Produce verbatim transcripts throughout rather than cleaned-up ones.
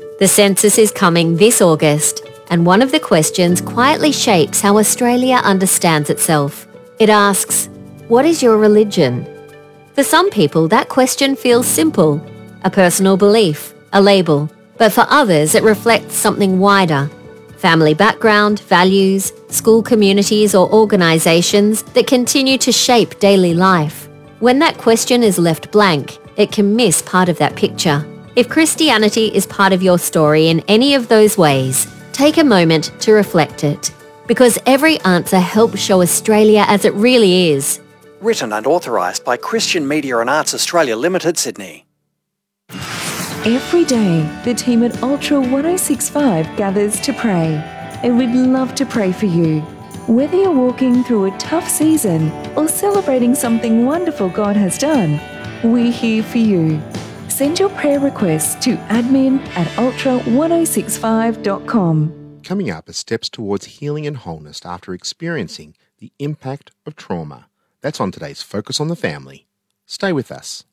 The census is coming this August, and one of the questions quietly shapes how Australia understands itself. It asks, what is your religion? For some people, that question feels simple, a personal belief, a label. But for others, it reflects something wider. Family background, values, school communities or organisations that continue to shape daily life. When that question is left blank, it can miss part of that picture. If Christianity is part of your story in any of those ways, take a moment to reflect it. Because every answer helps show Australia as it really is. Written and authorised by Christian Media and Arts Australia Limited, Sydney. Every day, the team at Ultra one oh six point five gathers to pray, and we'd love to pray for you. Whether you're walking through a tough season or celebrating something wonderful God has done, we're here for you. Send your prayer requests to admin at ultra one oh six five dot com. Coming up are steps towards healing and wholeness after experiencing the impact of trauma. That's on today's Focus on the Family. Stay with us.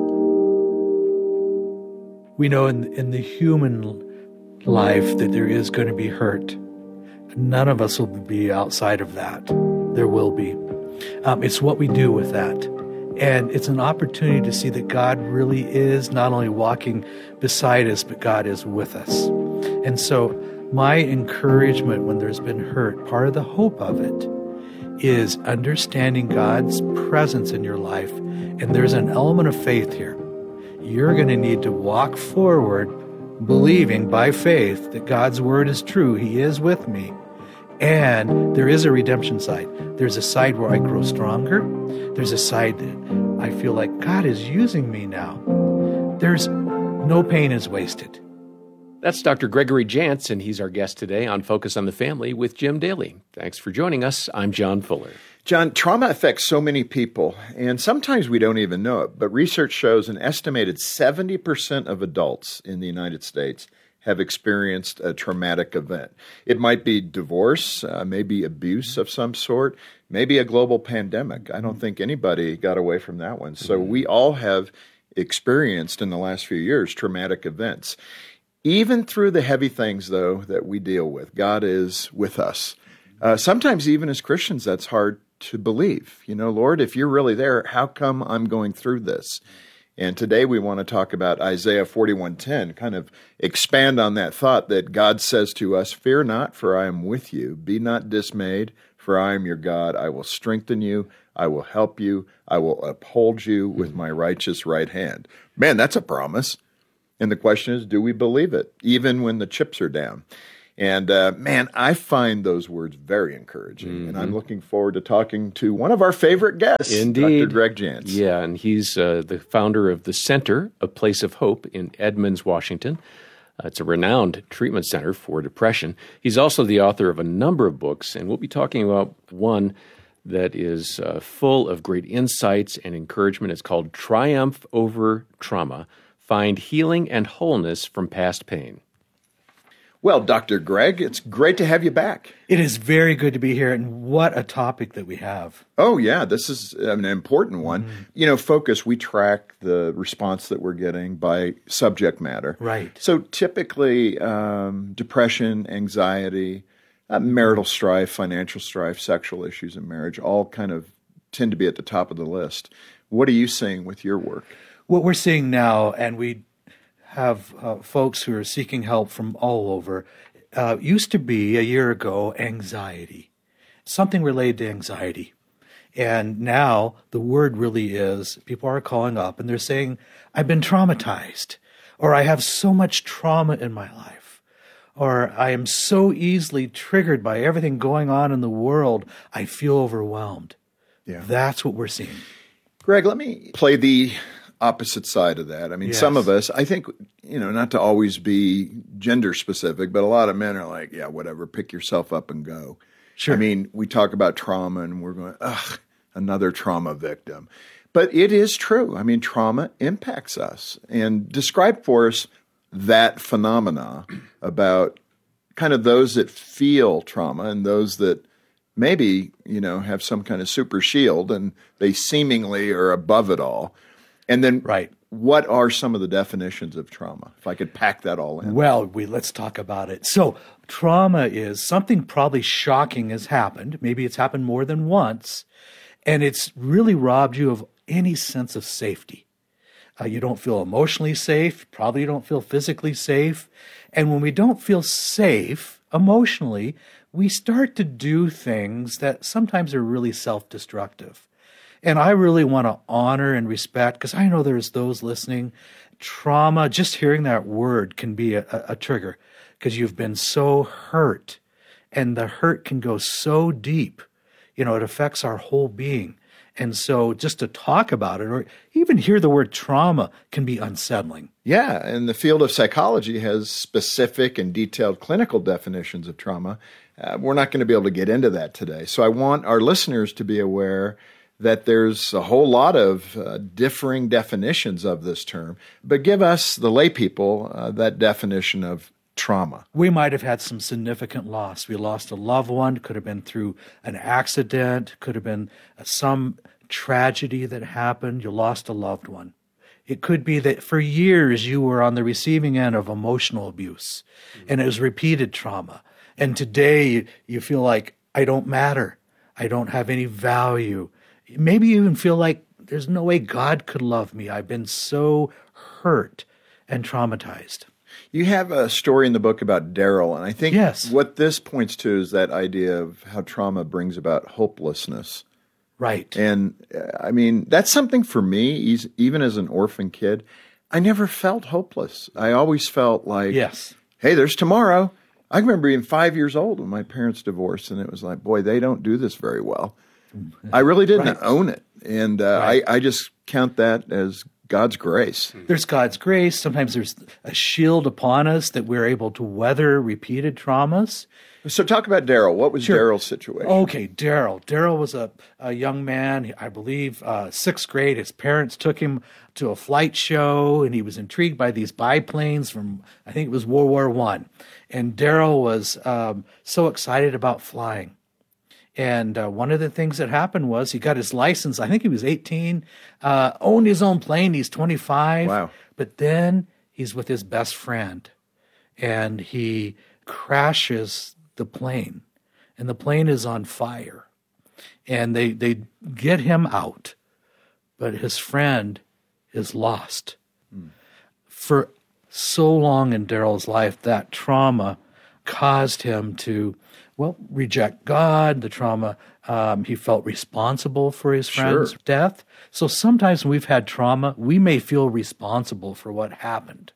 We know in, in the human life that there is going to be hurt. None of us will be outside of that. There will be. Um, it's what we do with that. And it's an opportunity to see that God really is not only walking beside us, but God is with us. And so my encouragement when there's been hurt, part of the hope of it is understanding God's presence in your life. And there's an element of faith here. You're going to need to walk forward believing by faith that God's word is true. He is with me. And there is a redemption side. There's a side where I grow stronger. There's a side that I feel like God is using me now. There's no pain is wasted. That's Doctor Gregory Jantz, and he's our guest today on Focus on the Family with Jim Daly. Thanks for joining us. I'm John Fuller. John, trauma affects so many people, and sometimes we don't even know it, but research shows an estimated seventy percent of adults in the United States have experienced a traumatic event. It might be divorce, uh, maybe abuse of some sort, maybe a global pandemic. I don't think anybody got away from that one. So mm-hmm. we all have experienced in the last few years traumatic events. Even through the heavy things, though, that we deal with, God is with us. Uh, sometimes even as Christians, that's hard to believe. You know, Lord, if you're really there, how come I'm going through this? And today we want to talk about Isaiah forty-one ten, kind of expand on that thought that God says to us, fear not, for I am with you. Be not dismayed, for I am your God. I will strengthen you. I will help you. I will uphold you with my righteous right hand. Man, that's a promise. And the question is, do we believe it, even when the chips are down? And uh, man, I find those words very encouraging. Mm-hmm. And I'm looking forward to talking to one of our favorite guests, Indeed. Doctor Greg Jantz. Yeah, and he's uh, the founder of the Center, A Place of Hope in Edmonds, Washington. Uh, it's a renowned treatment center for depression. He's also the author of a number of books, and we'll be talking about one that is uh, full of great insights and encouragement. It's called Triumph Over Trauma, Find Healing and Wholeness from Past Pain. Well, Doctor Greg, it's great to have you back. It is very good to be here, and what a topic that we have. Oh, yeah, this is an important one. Mm-hmm. You know, Focus, we track the response that we're getting by subject matter. Right. So typically, um, depression, anxiety, uh, marital strife, financial strife, sexual issues in marriage, all kind of tend to be at the top of the list. What are you seeing with your work? What we're seeing now, and we have uh, folks who are seeking help from all over, uh, used to be a year ago anxiety, something related to anxiety. And now the word really is, people are calling up and they're saying, I've been traumatized, or I have so much trauma in my life, or I am so easily triggered by everything going on in the world, I feel overwhelmed. Yeah. That's what we're seeing. Greg, let me play the opposite side of that. I mean, yes. Some of us, I think, you know, not to always be gender specific, but a lot of men are like, yeah, whatever, pick yourself up and go. Sure. I mean, we talk about trauma and we're going, ugh, another trauma victim. But it is true. I mean, trauma impacts us. And describe for us that phenomena about kind of those that feel trauma and those that maybe, you know, have some kind of super shield and they seemingly are above it all. And then right. what are some of the definitions of trauma? If I could pack that all in. Well, we let's talk about it. So trauma is something probably shocking has happened. Maybe it's happened more than once, and it's really robbed you of any sense of safety. Uh, you don't feel emotionally safe. Probably you don't feel physically safe. And when we don't feel safe emotionally, we start to do things that sometimes are really self-destructive. And I really want to honor and respect, because I know there's those listening. Trauma, just hearing that word can be a, a, a trigger, because you've been so hurt, and the hurt can go so deep. You know, it affects our whole being. And so just to talk about it, or even hear the word trauma, can be unsettling. Yeah, and the field of psychology has specific and detailed clinical definitions of trauma. Uh, we're not going to be able to get into that today. So I want our listeners to be aware that there's a whole lot of uh, differing definitions of this term, but give us, the lay people, uh, that definition of trauma. We might have had some significant loss. We lost a loved one, could have been through an accident, could have been some tragedy that happened. You lost a loved one. It could be that for years you were on the receiving end of emotional abuse, and it was repeated trauma. And today you, you feel like, I don't matter. I don't have any value. Maybe you even feel like there's no way God could love me. I've been so hurt and traumatized. You have a story in the book about Daryl, and I think yes. what this points to is that idea of how trauma brings about hopelessness. Right. And uh, I mean, that's something for me, even as an orphan kid. I never felt hopeless. I always felt like, yes. hey, there's tomorrow. I remember being five years old when my parents divorced, and it was like, boy, they don't do this very well. I really didn't right. own it. And uh, right. I, I just count that as God's grace. There's God's grace. Sometimes there's a shield upon us that we're able to weather repeated traumas. So talk about Daryl. What was Sure. Daryl's situation? Okay, Daryl. Daryl was a, a young man, I believe, uh, sixth grade. His parents took him to a flight show, and he was intrigued by these biplanes from, I think it was World War One. And Daryl was um, so excited about flying. And uh, one of the things that happened was he got his license. I think he was eighteen, uh, owned his own plane. He's twenty-five. Wow. But then he's with his best friend, and he crashes the plane, and the plane is on fire. And they, they get him out, but his friend is lost. Mm. For so long in Daryl's life, that trauma caused him to, well, reject God. The trauma, um, he felt responsible for his friend's Sure. death. So sometimes when we've had trauma, we may feel responsible for what happened.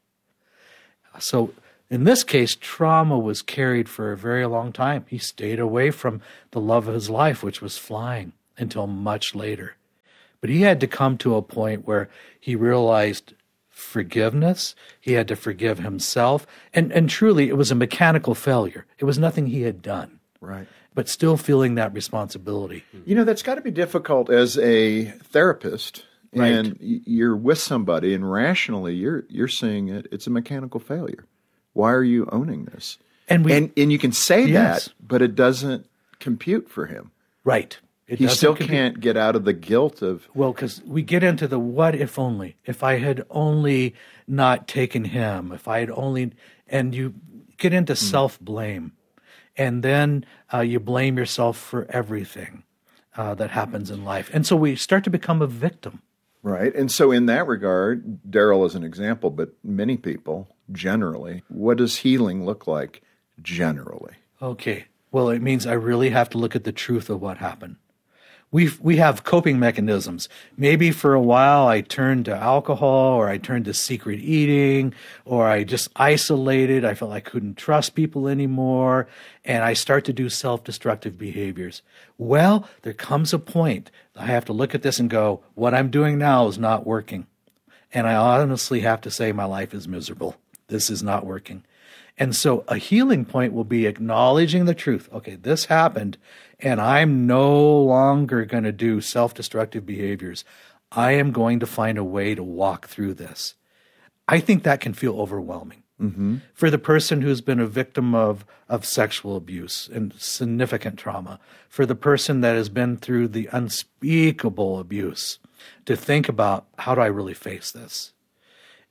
So in this case, trauma was carried for a very long time. He stayed away from the love of his life, which was flying, until much later. But he had to come to a point where he realized forgiveness. He had to forgive himself. And, and truly, it was a mechanical failure. It was nothing he had done. Right. But still feeling that responsibility. You know, that's got to be difficult as a therapist. Right. And you're with somebody, and rationally, you're you're seeing it. It's a mechanical failure. Why are you owning this? And we, and and you can say yes. that, but it doesn't compute for him. Right. It he doesn't still compute. can't get out of the guilt of. Well, because we get into the what if only. If I had only not taken him, if I had only, and you get into mm. self-blame. And then uh, you blame yourself for everything uh, that happens in life. And so we start to become a victim. Right. And so in that regard, Daryl is an example, but many people generally, what does healing look like generally? Okay. Well, it means I really have to look at the truth of what happened. We we have coping mechanisms. Maybe for a while I turned to alcohol, or I turned to secret eating, or I just isolated. I felt I couldn't trust people anymore, and I start to do self-destructive behaviors. Well, there comes a point I have to look at this and go, what I'm doing now is not working. And I honestly have to say my life is miserable. This is not working. And so a healing point will be acknowledging the truth. Okay, this happened, and I'm no longer going to do self-destructive behaviors. I am going to find a way to walk through this. I think that can feel overwhelming. Mm-hmm. For the person who's been a victim of, of sexual abuse and significant trauma, for the person that has been through the unspeakable abuse, to think about, how do I really face this?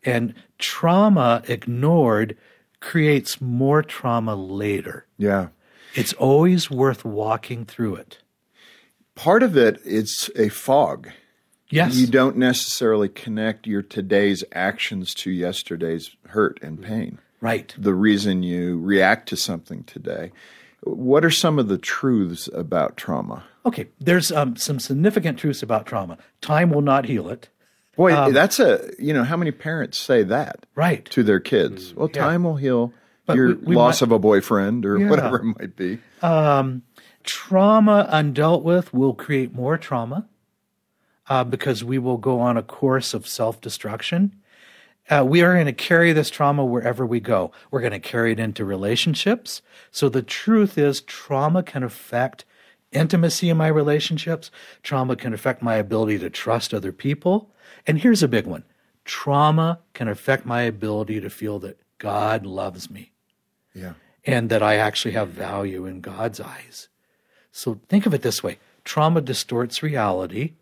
And trauma ignored creates more trauma later. Yeah. It's always worth walking through it. Part of it is a fog. Yes. You don't necessarily connect your today's actions to yesterday's hurt and pain. Right. The reason you react to something today. What are some of the truths about trauma? Okay, there's um, some significant truths about trauma. Time will not heal it. Boy, Um, that's a, you know, how many parents say that Right. to their kids? Well, Yeah. time will heal But your we- we loss might- of a boyfriend or Yeah. whatever it might be. Trauma undealt with will create more trauma uh, because we will go on a course of self-destruction. Uh, we are going to carry this trauma wherever we go. We're going to carry it into relationships. So the truth is trauma can affect intimacy in my relationships. Trauma can affect my ability to trust other people. And here's a big one. Trauma can affect my ability to feel that God loves me Yeah. and that I actually have value in God's eyes. So think of it this way. Trauma distorts reality,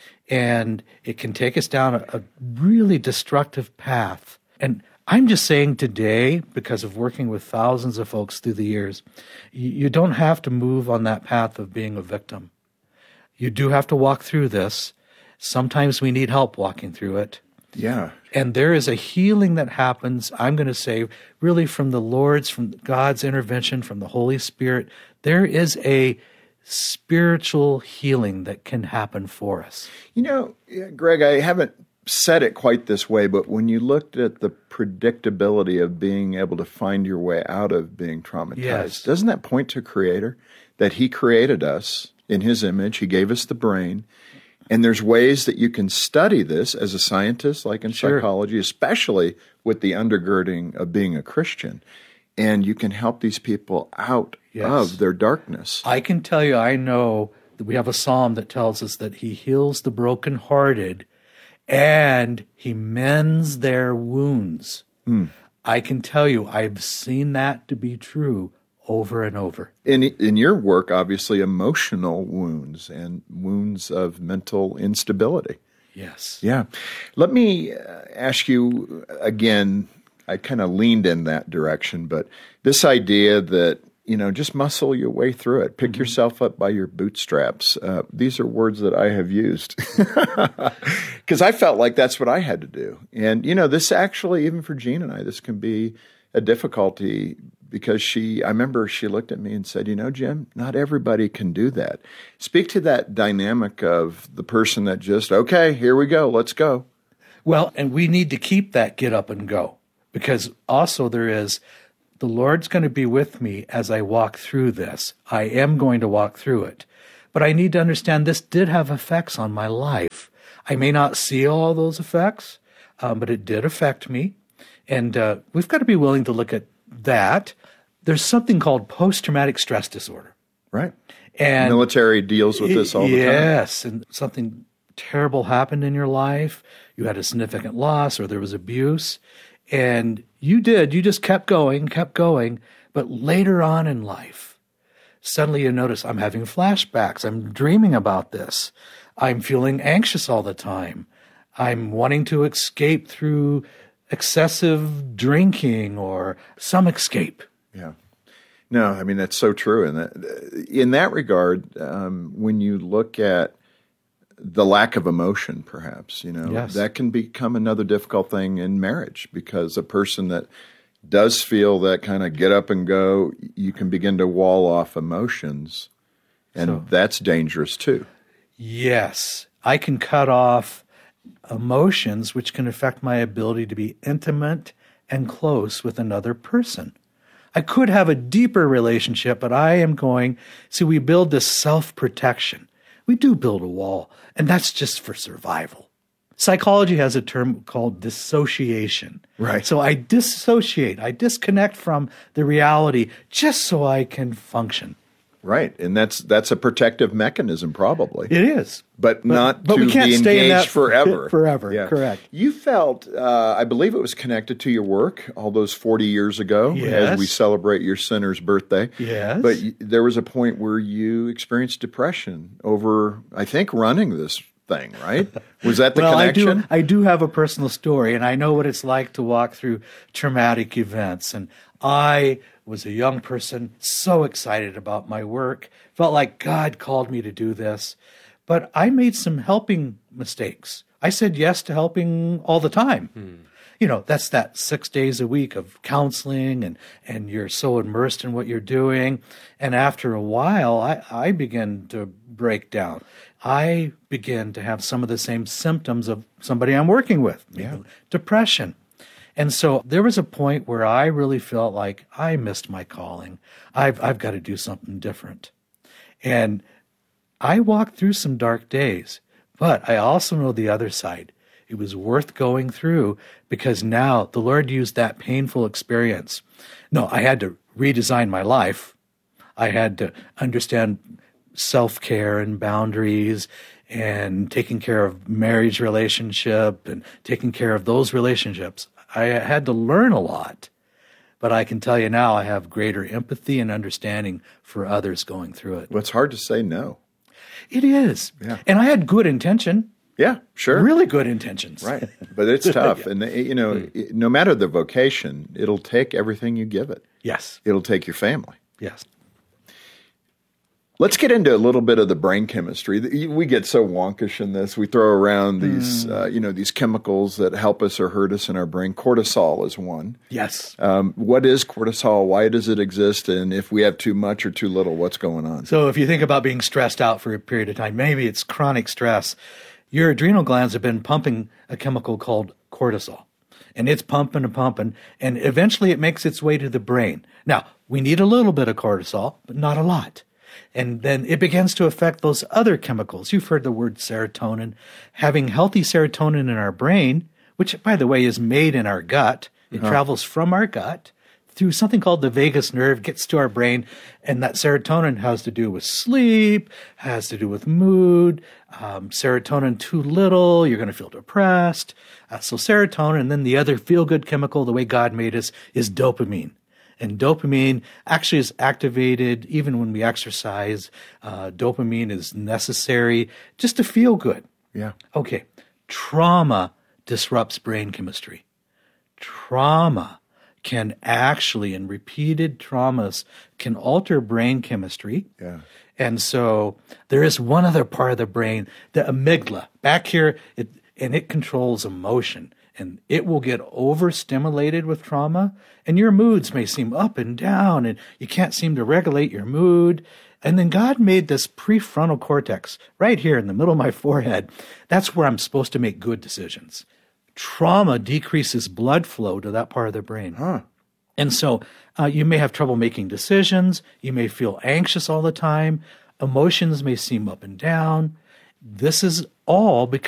and it can take us down a, a really destructive path. And I'm just saying today, because of working with thousands of folks through the years, you, you don't have to move on that path of being a victim. You do have to walk through this. Sometimes we need help walking through it. Yeah. And there is a healing that happens, I'm going to say, really from the Lord's, from God's intervention, from the Holy Spirit. There is a spiritual healing that can happen for us. You know, yeah, Greg, I haven't said it quite this way, but when you looked at the predictability of being able to find your way out of being traumatized, Yes. doesn't that point to Creator? That He created us in His image, He gave us the brain, and there's ways that you can study this as a scientist, like in Sure. psychology, especially with the undergirding of being a Christian, and you can help these people out Yes. of their darkness. I can tell you, I know that we have a psalm that tells us that He heals the brokenhearted and He mends their wounds. I can tell you, I've seen that to be true over and over. In in your work, obviously, emotional wounds and wounds of mental instability. Yes. Yeah. Let me uh, ask you again, I kind of leaned in that direction, but this idea that, you know, just muscle your way through it, pick yourself up by your bootstraps. Uh, these are words that I have used because I felt like that's what I had to do. And, you know, this actually, even for Jean and I, this can be a difficulty because she, I remember she looked at me and said, you know, Jim, not everybody can do that. Speak to that dynamic of the person that just, okay, here we go, let's go. Well, and we need to keep that get up and go because also there is, the Lord's going to be with me as I walk through this. I am going to walk through it. But I need to understand this did have effects on my life. I may not see all those effects, um, but it did affect me. And uh, we've got to be willing to look at that. There's something called post-traumatic stress disorder. Right. And Military deals with this all the time. Yes, and something terrible happened in your life. You had a significant loss or there was abuse. And you did, you just kept going, kept going. But later on in life, suddenly you notice I'm having flashbacks. I'm dreaming about this. I'm feeling anxious all the time. I'm wanting to escape through excessive drinking or some escape. Yeah. No, I mean, that's so true. And that, in that regard, um, when you look at the lack of emotion, perhaps, you know, Yes. that can become another difficult thing in marriage because a person that does feel that kind of get up and go, you can begin to wall off emotions, and So- that's dangerous too. Yes, I can cut off emotions, which can affect my ability to be intimate and close with another person. I could have a deeper relationship, but I am going, see, we build this self-protection. We do build a wall, and that's just for survival. Psychology has a term called dissociation. Right. So I dissociate, I disconnect from the reality just so I can function. Right. And that's that's a protective mechanism, probably. It is. But, not but to we can't be stay in engaged that forever. forever, correct. You felt, uh, I believe it was connected to your work all those forty years ago Yes. as we celebrate your sinner's birthday. Yes. But y- there was a point where you experienced depression over, I think, running this thing, right? Was that the well, connection? I do, I do have a personal story, and I know what it's like to walk through traumatic events. And I was a young person, so excited about my work, felt like God called me to do this. But I made some helping mistakes. I said yes to helping all the time. Hmm. You know, that's that six days a week of counseling, and, and you're so immersed in what you're doing. And after a while, I, I began to break down. I began to have some of the same symptoms of somebody I'm working with, yeah. depression. And so there was a point where I really felt like I missed my calling. I've, I've got to do something different. And I walked through some dark days, but I also know the other side. It was worth going through because now the Lord used that painful experience. No, I had to redesign my life. I had to understand self-care and boundaries and taking care of marriage relationship and taking care of those relationships. I had to learn a lot, but I can tell you now I have greater empathy and understanding for others going through it. Well, it's hard to say no. It is. Yeah. And I had good intention. Yeah, sure. Really good intentions. Right. But it's tough. Yeah. And, you know, mm. no matter the vocation, it'll take everything you give it. Yes. It'll take your family. Yes. Let's get into a little bit of the brain chemistry. We get so wonkish in this. We throw around these, mm. uh, you know, these chemicals that help us or hurt us in our brain. Cortisol is one. Yes. Um, what is cortisol? Why does it exist? And if we have too much or too little, what's going on? So if you think about being stressed out for a period of time, maybe it's chronic stress. Your adrenal glands have been pumping a chemical called cortisol. And it's pumping and pumping, and eventually it makes its way to the brain. Now, we need a little bit of cortisol, but not a lot. And then it begins to affect those other chemicals. You've heard the word serotonin. Having healthy serotonin in our brain, which, by the way, is made in our gut. It uh-huh. travels from our gut through something called the vagus nerve, gets to our brain, and that serotonin has to do with sleep, has to do with mood. Um, serotonin too little, you're going to feel depressed. Uh, so serotonin, and then the other feel-good chemical, the way God made us, is dopamine. And dopamine actually is activated even when we exercise. Uh, dopamine is necessary just to feel good. Yeah. Okay. Trauma disrupts brain chemistry. Trauma can actually, and repeated traumas can alter brain chemistry. Yeah. And so there is one other part of the brain, the amygdala, back here, it, and it controls emotion. And it will get overstimulated with trauma, and your moods may seem up and down, and you can't seem to regulate your mood. And then God made this prefrontal cortex right here in the middle of my forehead. That's where I'm supposed to make good decisions. Trauma decreases blood flow to that part of the brain. Huh. And so uh, you may have trouble making decisions. You may feel anxious all the time. Emotions may seem up and down. This is all because